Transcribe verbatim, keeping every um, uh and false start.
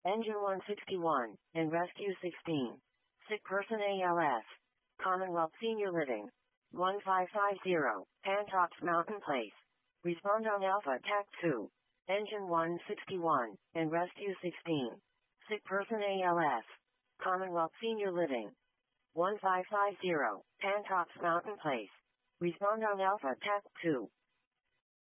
Engine one sixty-one, and Rescue sixteen. Sick person A L S. Commonwealth Senior Living. one five five zero, Pantops Mountain Place. Respond on Alpha T A C two. Engine one sixty-one, and Rescue sixteen. Sick person A L S. Commonwealth Senior Living. one five five zero, Pantops Mountain Place. Respond on Alpha T A C two.